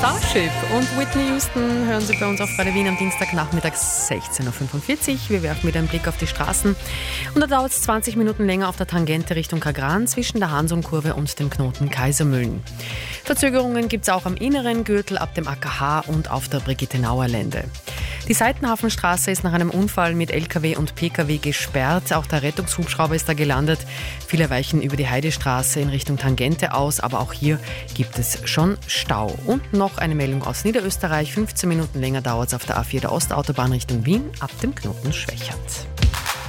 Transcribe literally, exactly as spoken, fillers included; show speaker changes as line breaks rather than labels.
Starship und Whitney Houston hören Sie bei uns auf Radio Wien am Dienstagnachmittag sechzehn Uhr fünfundvierzig. Wir werfen wieder einen Blick auf die Straßen und da dauert es zwanzig Minuten länger auf der Tangente Richtung Kagran zwischen der Hansum-Kurve und dem Knoten Kaisermühlen. Verzögerungen gibt es auch am inneren Gürtel ab dem A K H und auf der Brigitte-Nauer Lände. Die Seitenhafenstraße ist nach einem Unfall mit L K W und P K W gesperrt. Auch der Rettungshubschrauber ist da gelandet. Viele weichen über die Heidestraße in Richtung Tangente aus, aber auch hier gibt es schon Stau. Und noch eine Meldung aus Niederösterreich. fünfzehn Minuten länger dauert es auf der A vier der Ostautobahn Richtung Wien ab dem Knoten Schwächert.